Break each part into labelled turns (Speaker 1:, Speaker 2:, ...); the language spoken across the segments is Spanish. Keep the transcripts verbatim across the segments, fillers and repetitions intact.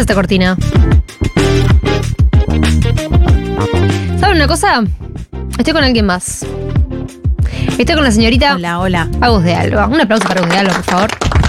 Speaker 1: gusta esta cortina. ¿Saben una cosa? Estoy con alguien más. Estoy con la señorita
Speaker 2: Hola, hola.
Speaker 1: Agus de Alba. Un aplauso para Agus de Alba, por favor.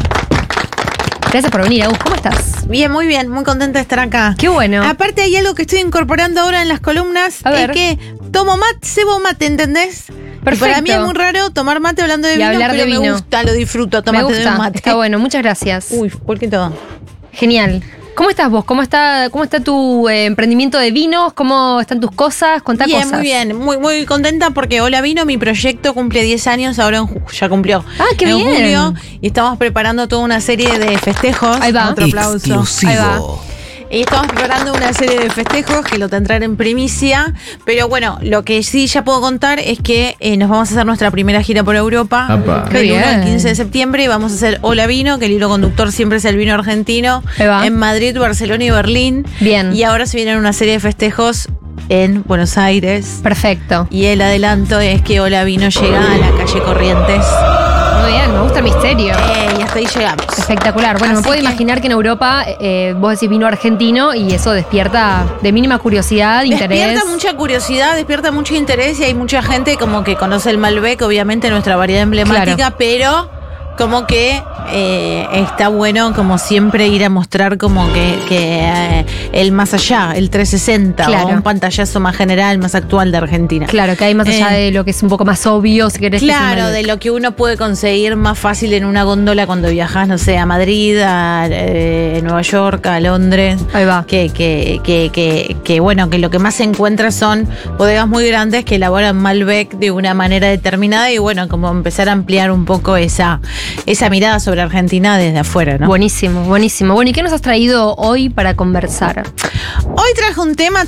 Speaker 1: Gracias por venir, Agus. ¿Cómo estás?
Speaker 2: Bien, muy bien, muy contenta de estar acá.
Speaker 1: Qué bueno.
Speaker 2: Aparte hay algo que estoy incorporando ahora en las columnas,
Speaker 1: A ver.
Speaker 2: es que tomo mate, cebo mate, ¿entendés?
Speaker 1: Perfecto.
Speaker 2: Y para mí es muy raro tomar mate hablando de
Speaker 1: Y
Speaker 2: vino,
Speaker 1: hablar
Speaker 2: pero
Speaker 1: de
Speaker 2: me
Speaker 1: vino.
Speaker 2: gusta, lo disfruto,
Speaker 1: Me
Speaker 2: tomate de
Speaker 1: gusta.
Speaker 2: un mate.
Speaker 1: Está bueno, muchas gracias.
Speaker 2: Uy, ¿por qué todo?
Speaker 1: Genial. ¿Cómo estás vos? ¿Cómo está, cómo está tu eh, emprendimiento de vinos? ¿Cómo están tus cosas? Contá
Speaker 2: Bien,
Speaker 1: cosas.
Speaker 2: muy bien, muy, muy contenta porque Hola Vino, mi proyecto cumple diez años, ahora en ju- ya cumplió.
Speaker 1: Ah, qué
Speaker 2: en
Speaker 1: bien.
Speaker 2: julio, y estamos preparando toda una serie de festejos.
Speaker 1: Ahí va.
Speaker 2: Otro aplauso.
Speaker 1: Ahí va.
Speaker 2: Y estamos preparando una serie de festejos que lo tendrán en primicia. Pero bueno, lo que sí ya puedo contar es que eh, nos vamos a hacer nuestra primera gira por Europa.
Speaker 3: Apa.
Speaker 1: Qué
Speaker 2: Del uno al
Speaker 1: bien.
Speaker 2: quince de septiembre. Y vamos a hacer Hola Vino, que el hilo conductor siempre es el vino argentino.
Speaker 1: Ahí va.
Speaker 2: En Madrid, Barcelona y Berlín.
Speaker 1: Bien.
Speaker 2: Y ahora se vienen una serie de festejos en Buenos Aires.
Speaker 1: Perfecto.
Speaker 2: Y el adelanto es que Hola Vino llega a la calle Corrientes.
Speaker 1: Muy bien, me gusta el misterio.
Speaker 2: Eh, y hasta ahí llegamos.
Speaker 1: Espectacular. Bueno, me
Speaker 2: Así
Speaker 1: puedo
Speaker 2: que-
Speaker 1: imaginar que en Europa eh, vos decís vino argentino y eso despierta de mínima curiosidad, interés.
Speaker 2: Despierta mucha curiosidad, despierta mucho interés y hay mucha gente como que conoce el Malbec, obviamente nuestra variedad emblemática,
Speaker 1: Claro.
Speaker 2: pero como que eh, está bueno como siempre ir a mostrar como que, que eh, el más allá, el trescientos sesenta
Speaker 1: Claro.
Speaker 2: o un pantallazo más general, más actual de Argentina.
Speaker 1: Claro, que hay más allá
Speaker 2: Eh,
Speaker 1: de lo que es un poco más obvio, si querés. que es un
Speaker 2: Claro,
Speaker 1: Malbec.
Speaker 2: de lo que uno puede conseguir más fácil en una góndola cuando viajas, no sé, a Madrid, a eh, Nueva York, a Londres.
Speaker 1: Ahí va.
Speaker 2: Que, que, que, que, que, bueno, que lo que más se encuentra son bodegas muy grandes que elaboran Malbec de una manera determinada y bueno, como empezar a ampliar un poco esa, esa mirada sobre Argentina desde afuera, ¿no?
Speaker 1: Buenísimo, buenísimo. Bueno, ¿y qué nos has traído hoy para conversar?
Speaker 2: Hoy traje un tema